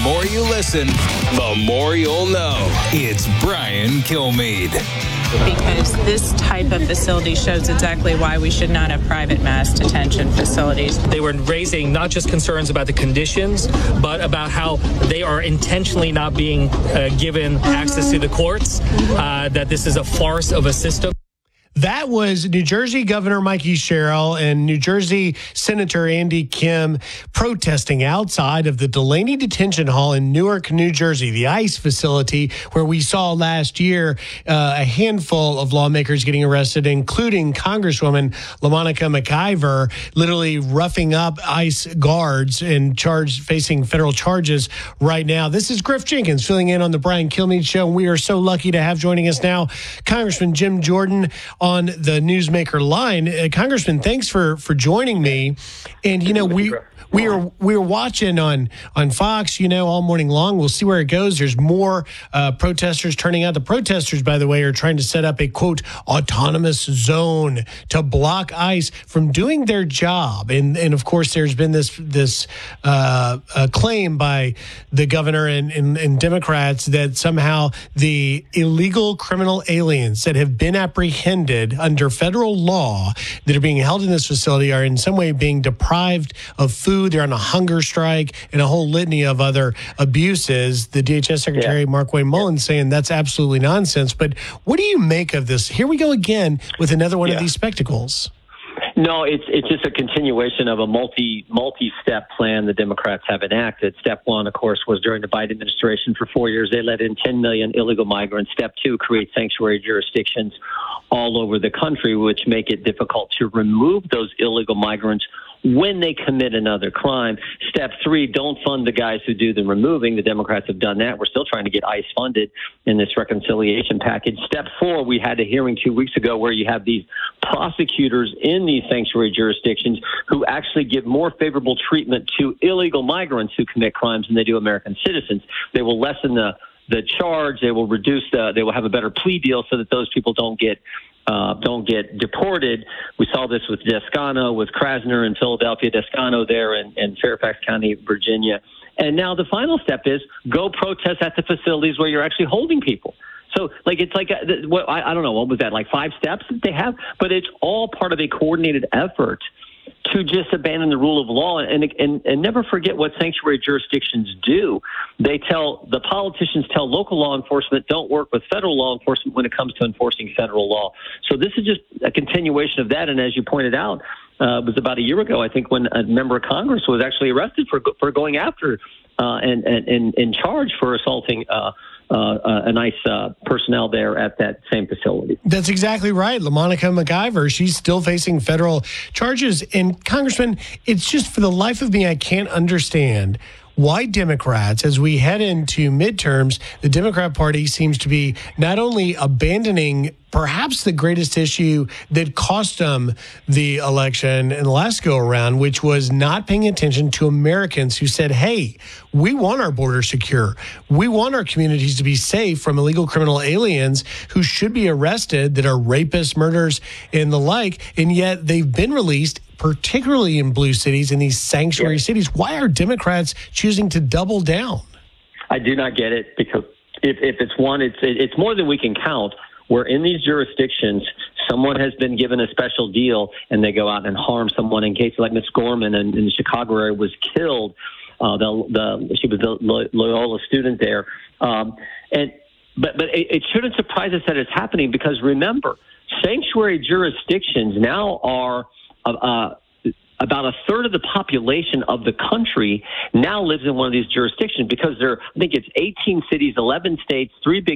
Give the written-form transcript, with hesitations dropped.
more you listen, the more you'll know. It's Brian Kilmeade. Because this type of facility shows exactly why we should not have private mass detention facilities. They were raising not just concerns about the conditions, but about how they are intentionally not being given access to the courts, that this is a farce of a system. That was New Jersey Governor Mikey Sherrill and New Jersey Senator Andy Kim protesting outside of the Delaney Detention Hall in Newark, New Jersey, the ICE facility where we saw last year a handful of lawmakers getting arrested, including Congresswoman LaMonica McIver, literally roughing up ICE guards and facing federal charges right now. This is Griff Jenkins filling in on the Brian Kilmeade Show. We are so lucky to have joining us now Congressman Jim Jordan on the Newsmaker line. Congressman, thanks for joining me. And, you know, we were watching on Fox, you know, all morning long. We'll see where it goes. There's more protesters turning out. The protesters, by the way, are trying to set up a, quote, autonomous zone to block ICE from doing their job. And of course, there's been this claim by the governor and Democrats that somehow the illegal criminal aliens that have been apprehended under federal law that are being held in this facility are in some way being deprived of food. They're on a hunger strike and a whole litany of other abuses. The DHS Secretary, Mark Wayne Mullin, saying that's absolutely nonsense. But what do you make of this? Here we go again with another one of these spectacles. No, it's just a continuation of a multi-step plan the Democrats have enacted. Step one, of course, was during the Biden administration for 4 years. They let in 10 million illegal migrants. Step two, create sanctuary jurisdictions all over the country, which make it difficult to remove those illegal migrants when they commit another crime. Step three, don't fund the guys who do the removing. The Democrats have done that. We're still trying to get ICE funded in this reconciliation package. Step four, we had a hearing 2 weeks ago where you have these prosecutors in these sanctuary jurisdictions who actually give more favorable treatment to illegal migrants who commit crimes than they do American citizens. They will lessen the charge. They will they will have a better plea deal so that those people don't get deported. We saw this with Descano, with Krasner in Philadelphia, Descano there in Fairfax County, Virginia. And now the final step is go protest at the facilities where you're actually holding people. So, it's like, I don't know, what was that, like 5 steps that they have? But it's all part of a coordinated effort to just abandon the rule of law and never forget what sanctuary jurisdictions do. The politicians tell local law enforcement don't work with federal law enforcement when it comes to enforcing federal law. So this is just a continuation of that. And as you pointed out, it was about a year ago, I think, when a member of Congress was actually arrested for going after and in charge for assaulting a nice personnel there at that same facility. That's exactly right. LaMonica McIver, she's still facing federal charges. And Congressman, it's just for the life of me, I can't understand why Democrats, as we head into midterms, the Democrat Party seems to be not only abandoning perhaps the greatest issue that cost them the election in the last go-around, which was not paying attention to Americans who said, hey, we want our border secure. We want our communities to be safe from illegal criminal aliens who should be arrested, that are rapists, murderers, and the like, and yet they've been released, particularly in blue cities, in these sanctuary cities. Why are Democrats choosing to double down? I do not get it, because if it's one, it's more than we can count, where in these jurisdictions, someone has been given a special deal and they go out and harm someone. In cases like Miss Gorman in the Chicago area was killed. She was a Loyola student there. But it shouldn't surprise us that it's happening, because remember, sanctuary jurisdictions now are about a third of the population of the country now lives in one of these jurisdictions, because I think it's 18 cities, 11 states, 3 big